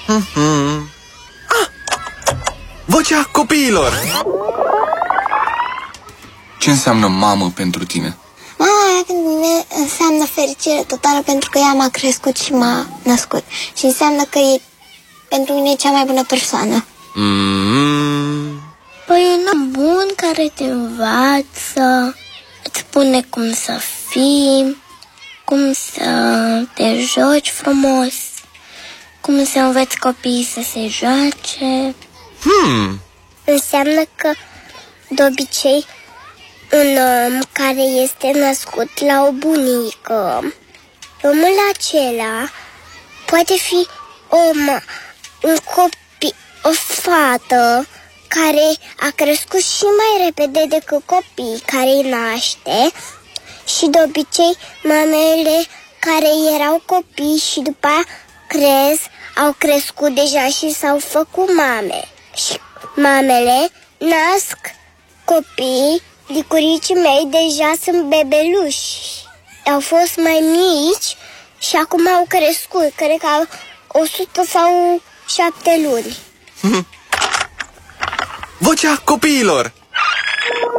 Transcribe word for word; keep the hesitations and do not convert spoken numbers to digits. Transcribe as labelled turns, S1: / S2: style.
S1: Mm-hmm. Ah! Vocea copiilor! Ce înseamnă mamă pentru tine?
S2: Mama pentru mine înseamnă fericire totală, pentru că ea m-a crescut și m-a născut. Și înseamnă că e pentru mine cea mai bună persoană.
S1: Mm-hmm.
S3: Păi un om bun care te învață, îți spune cum să fii, cum să te joci frumos, cum să înveți copiii să se joace.
S1: Hmm.
S3: Înseamnă că, de obicei, un om care este născut la o bunică, omul acela poate fi om, un copil, o fată care a crescut și mai repede decât copiii care îi naște, și de obicei mamele care erau copii și după aia cresc, au crescut deja și s-au făcut mame. Și mamele nasc copii, licuricii mei deja sunt bebeluși. Au fost mai mici și acum au crescut, cred că au o sută sau șapte luni.
S1: Vocea copiilor!